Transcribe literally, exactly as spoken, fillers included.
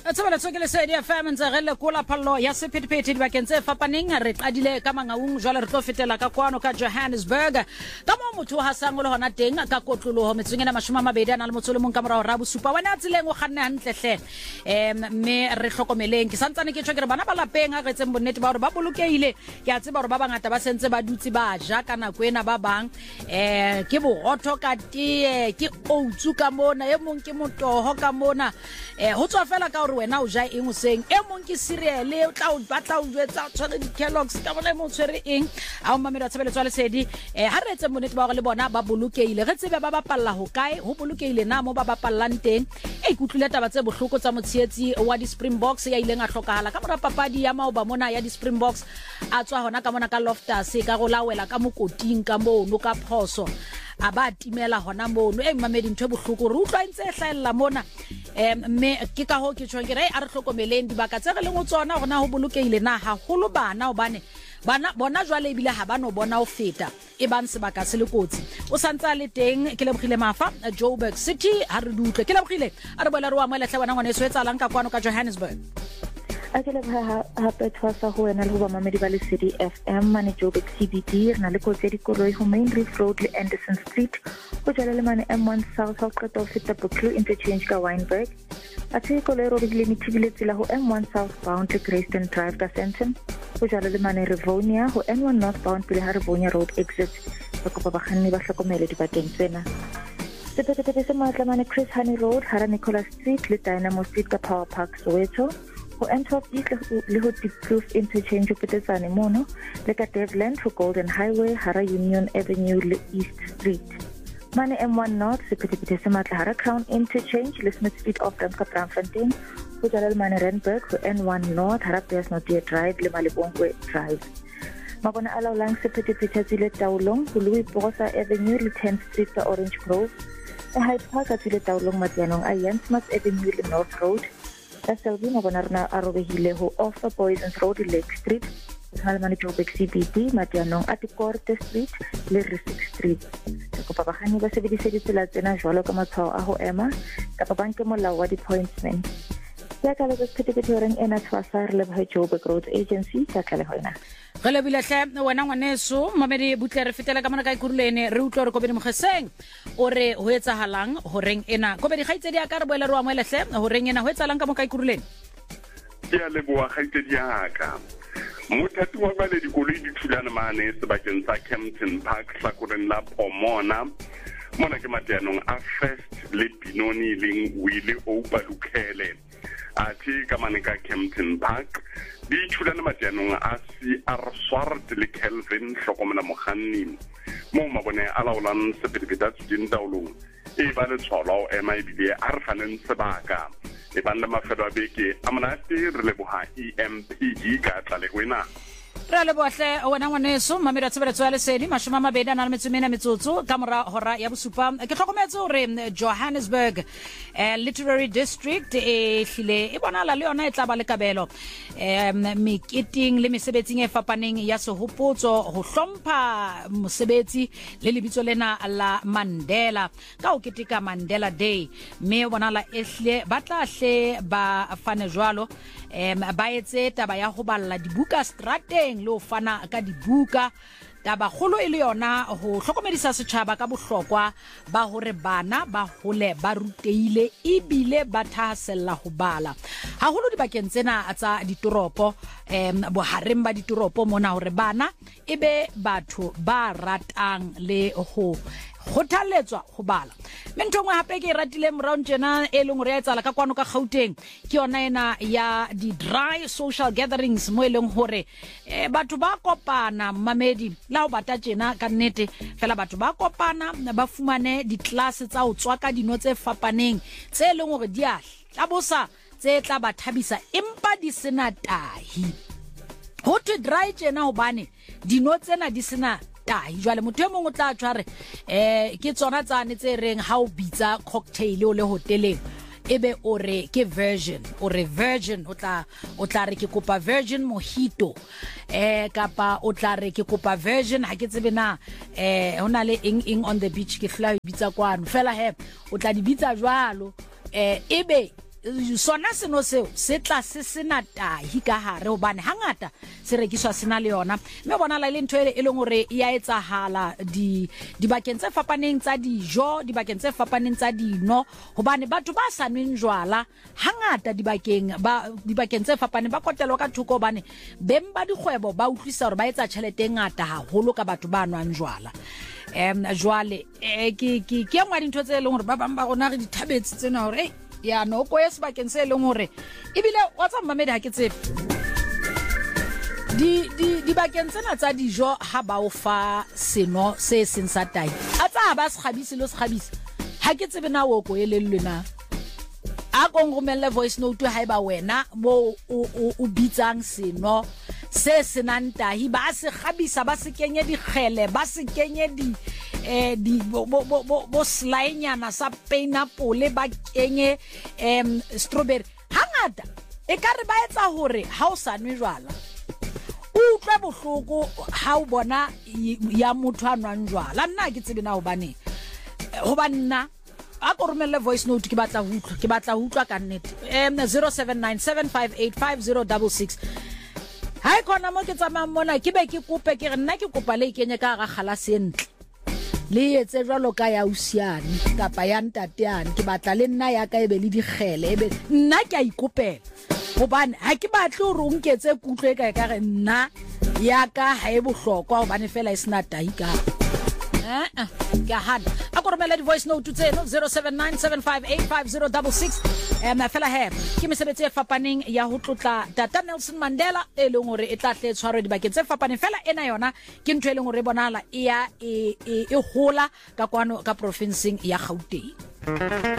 tsebela tsokele se di F M ntse re le kola phallo ya sephethephethe di bakeng tse fapaneng re qadile ka mangaung jwale re tlo fetela ka kwano ka Johannesburg ka mo motho ha sango le hona teng ka kotloloho metseng ena mashome a mabedi ana le motso le mong ka morao ra bosupa wena tsileng o kganne hantle hle em me re hlokomeleng ke santsane ke tshwe ke re bana ba lapeng a re tseng bonnete ba hore ba bolokehile ke a tseba hore ba bangata ba sentse ba dutse ba ja kana kwena ba bang eh ke borotho ka tie ke outsu ka mona e mong ke motoho ka mona eh ho tswa fela ka hore wena o ja eng o seng e mong ke cereal o tla o batla o jwetsa tshware di Kellogg's ka bona mo tshwere eng a o mamela tshebeletso le sedi eh ha re etse monete ba hore le bona ba bolokehile re tsebe ba bapalla ho kae ho bolokehile na mo ba bapallang teng e ikutlile taba tse bohloko tsa motshietsi wa di Springboks ya ileng a hlokahala ka mora papadi ya maoba mona ya di Springboks a tswa hona ka mona ka Loftus ka go lawela ka mokoting ka mo no ka phoso a ba timela hona mono e mamedi ntwe bohloko re utlwa ntse hlaella mona em me ke ka ho ke tshwang ke re a re hlokomeleng dibaka tse re leng o tsona hona ho bolokehile na ha holo bana obane bana bona jwale ebile ha bano bona o feta e bang sebaka se le kotsi o santsa le teng ke lebogile mafa Joburg City ha re dutle ke lebogile a re boela re wa mo lehle bona ngwane so etsalang ka kwano ka Johannesburg a ke le ha ha petwa sa ho ena le ho ba mamedi ba le City F M mane Joburg C B D na le kotsi ya dikoloi ho Main Reef Road le Anderson Street ho jala le mane M one South ho qeta ho feta Buccleuch interchange ka Wynberg a tse koloi ro bile mitibile tsela ho M one southbound le Greyston Drive ka Sandton ho jala le mane Rivonia ho N one northbound pele ha Rivonia Road exit ba kopa bakganni ba hlokomele dibakeng tsena sephethephethe se matla mane Chris Honey Road hara Nicholas Street le Dynamo Street ka Power Park Soweto ho N twelve East le ho Diepkloof interchange ho Petetsane mono le ka Devland ho Golden Highway hara Union Avenue le East Street mane M one North sephethephethe se matla hara Crown interchange le Smith Street off ramp ka Braamfontein ho jala le mane Randburg ho N one North hara Bearsnodie Drive le Malebongwe Drive mabona a laolang sephethephethe tsile Taolong ho Louis Botha Avenue le tenth Street ka Orange Grove e Hyde Park a tsile Taolong Matianong a Jansmas Avenue le North Road ka Selvina bona rena a robehile ho Offa Boysons Road Lake Street Halmane Joburg C B D Matianong a Tikorte Street le Risick Street ka kopa bagani ba sebedise ditsela tsena jwalo ka matshwao a ho ema kapa banke molao wa di-pointsmen ya ka le sephethephethe reng ena tshwasa re le ba Joburg Road Agency ka tlale hoina re le bilehle wena ngwaneso mamedi butle re fetela ka mona ka ikurulene re utlwa re kobedi mogeseng o re ho etsahalang ho reng ena kobedi gaitsedi ya ka re boela re wa mo lehle ho reng ena ho etsahalang ka mo ka ikurulene ke a le boa gaitsedi ya ka mothati wa ba le dikoloi di thulana mane sebakeng sa Kempton Park hlakoreng la Pomona mona ke mateanong a First le Binoni leng Wile Obalukele athi ka mane ka Kempton Park di thulana mateanong a C R Swart le Kelvin hlokomela mokganni mo mabone a laolang sephethephethe tse dintaolong e ba le tsholo ema ebile a re faneng sebaka e bana mafelo a beke a monate re leboha E M P D ka tla le wena re le bohle wena ngwaneso mamedi a tshebeletso ya lesedi mashome a mabedi ana le metsomena metsotso ka mora hora ya bosupa ke hlokometse hore Johannesburg eh, Literary District e hlile e bonala le yona e tla ba le kabelo em meketing le mesebetsing e fapaneng ya sehopotso ho hlompha mosebetsi le lebitso lena la Mandela ka o ketika Mandela Day me bonala e hle ba tla hle ba fane jwalo em ba etse taba ya ho balla dibuka strateng le ho fana ka dibuka taba kholo e le yona ho hlokomedisa setjhaba ka bohlokwa ba hore bana ba hole ba ruteile ebile ba thahasella ho bala haholo dibakeng tsena tsa ditoropo em bohareng ba ditoropo mona hore bana ebe batho ba ratang le ho khothaletswa ho bala mentongwe hape ke ratile mround jena e leng re etsala ka kwano ka Gauteng ke yona ena ya di dry social gatherings mo eleng hore e batho ba kopana mamedi la ho bata jena ka nnete fela batho ba kopana ba fumane di class tsa ho tswa ka dino tse fapaneng tse leng hore di a tlabosa tse tla ba thabisa empa di sena tahi ho to dry jena hobane dino tsena di sena tahi jwale motho e mong o tla tshware eh ke tsona tsane tse reng ha o bitsa cocktail o le hoteleng ebe o re ke version o re virgin o tla o tla re ke kopa virgin mojito eh kapa o tla re ke kopa virgin ha ke tsebe na eh hona le ing ing on the beach ke fly bitsa kwano fela he o tla di bitsa jwalo eh ebe sona seno seo se tla se sena tahi ka hare hobane hangata se rekiswa sena le yona mme bona la le ntho e leng hore ya etsahala di dibakeng tse fapaneng tsa dijo dibakeng tse fapaneng tsa dino hobane batho ba sa nweng jwala hangata dibakeng ba dibakeng tse fapaneng ba kotelwa ka thoko hobane beng ba dikgwebo ba utlwisa hore ba etsa tjhelete e ngata haholo ka batho ba nwang jwala em jwale ke ke ke ngwa dintho tse leng hore ba bang ba rona re dithabetse tsena hore eh ya no ko yes ba kense leng hore ebile wa tsa mmamedi ha ke tsebe di di di bakeng tsena tsa dijo ha ba o fa seno se seng sa tai a tsa ba se khabisi lo se khabisi ha ke tsebe na wo ko elellwe na a go ngomelle voice note ha eba wena bo o bitsang seno se senang tahi ba se khabisa ba se kenye di khele ba se kenye di eh di bo bo bo bo slainyana sa pineapple ba kenye em strawberry hangata e ka re ba etsa hore ha o sa nwe jwala o utlwa bohloko ha o bona ya motho a nwang jwala nna ke tsebe na hobane hobanna a go romelle voice note ke batla ho utlwa ke batla ho utlwa ka nnete em zero seven nine seven five eight five zero six six hai kona mo ke tsamang mona ke be ke kope ke re nna ke kopa le kenye ka ga khala sentle le etse jwalo ka ya usiane kapa ya ntateane ke batla le nna ya ka ebe le digele ebe nna ke a ikopela hobane ha ke batle hore o nketse kutlwe ka ka re nna ya ka ha e bohlokwa hobane fela e sena tahi ka eh eh ka hana a go romela di voice note tseno zero seven nine seven five eight five zero six six em fela he ke mesebetsi e fapaneng ya ho tlotla Tata Nelson Mandela e leng hore e tla tle tshwaro dibakeng tse fapaneng fela ena yona ke ntwe e leng hore bonala e ya e e hola ka kwano ka provinceng ya Gauteng.